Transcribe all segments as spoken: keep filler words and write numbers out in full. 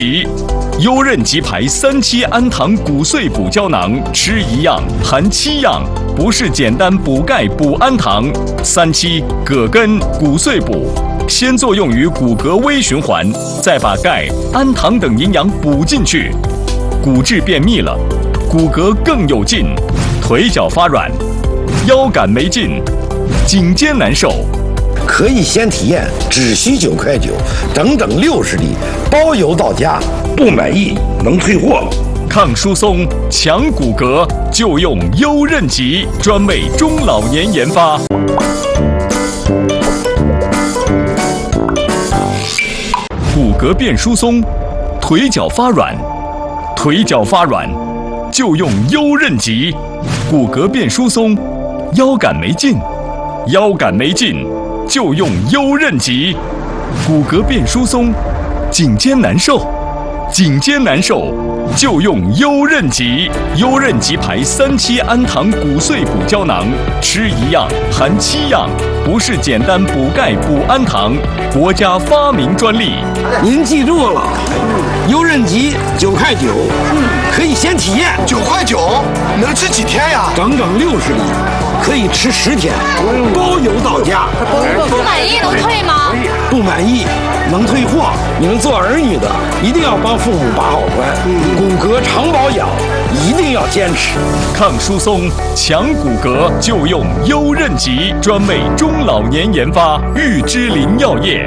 优韧吉牌三七氨糖骨碎补胶囊，吃一样含七样，不是简单补钙补氨糖。三七葛根骨碎补，先作用于骨骼微循环，再把钙、氨糖等营养补进去，骨质变密了，骨骼更有劲，腿脚发软，腰杆没劲，颈肩难受。 可以先体验，只需九块九，整整六十粒，包邮到家，不满意能退货。 抗疏松、强骨骼，就用优韧吉，专为中老年研发。骨骼变疏松，腿脚发软，腿脚发软，就用优韧吉。骨骼变疏松，腰杆没劲，腰杆没劲。就用优韧吉，骨骼变疏松，颈肩难受，颈肩难受，就用优韧吉。优韧吉牌三七氨糖骨碎补胶囊，吃一样含七样，不是简单补钙补氨糖，国家发明专利。 您记住了，优韧吉九块九，可以先体验。 九块九能吃几天呀？ 整整六十粒。可以吃十天，包邮到家。 不满意能退吗？ 不满意能退货。你们做儿女的一定要帮父母把好关，骨骼常保养一定要坚持。 抗疏松、强骨骼，就用优韧吉，专为中老年研发，玉芝林药业。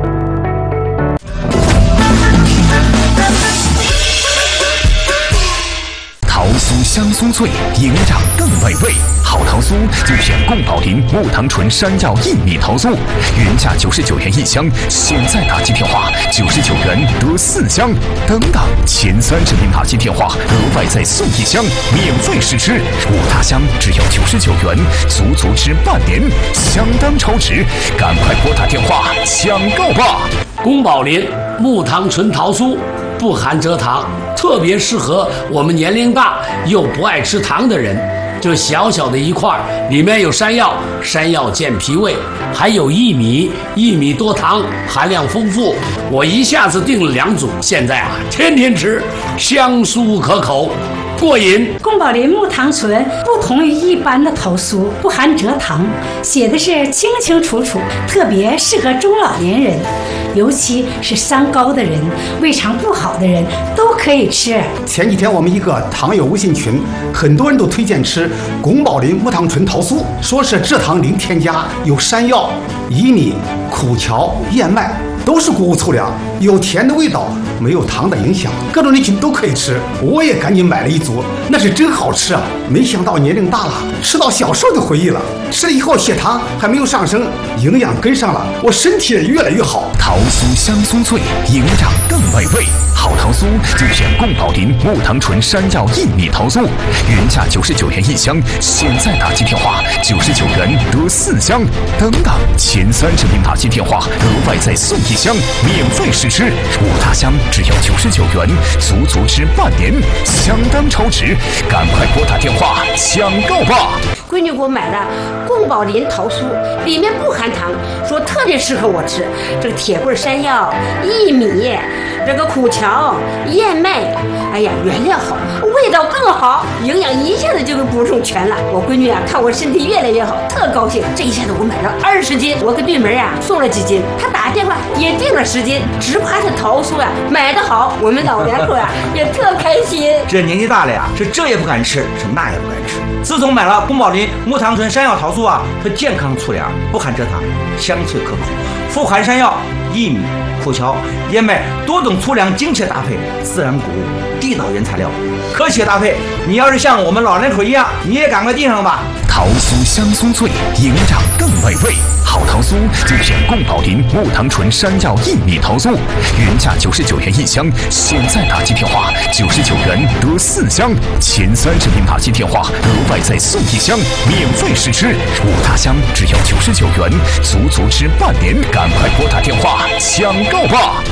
桃酥香酥脆，营养更美味。好桃酥就选贡宝林木糖醇山药薏米桃酥，原价九十九元一箱，现在打击电话九十九元得四箱，等等前三十名打击电话额外再送一箱，免费试吃。五大箱只要九十九元，足足吃半年，相当超值，赶快拨打电话抢购吧！ 宫保林木糖醇桃酥不含蔗糖，特别适合我们年龄大又不爱吃糖的人。就小小的一块，里面有山药，山药健脾胃，还有薏米，薏米多糖，含量丰富。我一下子订了两组，现在啊，天天吃，香酥可口，过瘾。 宫保林木糖醇不同于一般的桃酥，不含蔗糖，写的是清清楚楚，特别适合中老年人，尤其是三高的人、胃肠不好的人都可以吃。 前几天我们一个糖友微信群，很多人都推荐吃宫保林木糖醇桃酥，说是蔗糖零添加，有山药、薏米、苦荞、燕麦，都是谷物粗粮，有甜的味道，没有糖的影响，各种人群都可以吃。我也赶紧买了一组，那是真好吃啊！没想到年龄大了，吃到小时候的回忆了。吃了以后血糖还没有上升，营养跟上了，我身体也越来越好。 桃酥香酥脆，营养更美味。好桃酥就选贡宝林木糖醇山药薏米桃酥，原价九十九元一箱，现在打击电话九十九元得四箱，等等前三十名打击电话额外再送一箱，免费试吃。五大箱只要九十九元，足足吃半年，相当超值，赶快拨打电话抢购吧！ 闺女给我买的贡宝林桃酥，里面不含糖，说特别适合我吃。这个铁棍山药、薏米、这个苦荞、燕麦，哎呀，原料好，味道更好，营养一下子就给补充全了。我闺女啊，看我身体越来越好，特高兴。这一下子我买了二十斤，我给对门啊送了几斤，他打电话也订了十斤，只怕这桃酥啊买得好，我们老两口啊也特开心。 这年纪大了呀，是这也不敢吃，是那也不敢吃。自从买了宫保林木糖醇山药桃酥啊，是健康粗粮，不含蔗糖，香脆可口，富含山药、薏米、苦荞、燕麦多种粗粮精确搭配，自然谷物，地道原材料，科学搭配。你要是像我们老两口一样，你也赶快订上吧。 桃酥香酥脆，营养更美味。好桃酥就选贡宝林木糖醇山药薏米桃酥，原价九十九元一箱，现在打击电话九十九元得四箱，前三十名打击电话额外再送一箱，免费试吃。五大箱只要九十九元，足足吃半年，赶快拨打电话抢购吧！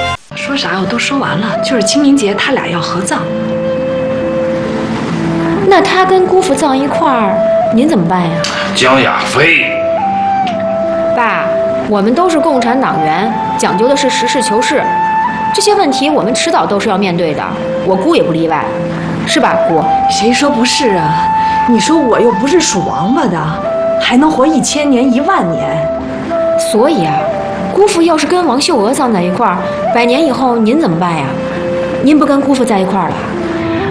说啥我都说完了，就是清明节他俩要合葬。 那那他跟姑父葬一块儿，您怎么办呀？ 交养费。 爸，我们都是共产党员，讲究的是实事求是，这些问题我们迟早都是要面对的，我姑也不例外，是吧，姑？ 谁说不是啊？你说我又不是属王八的，还能活一千年一万年。 所以啊，姑父要是跟王秀娥葬在一块儿，百年以后您怎么办呀？您不跟姑父在一块儿了？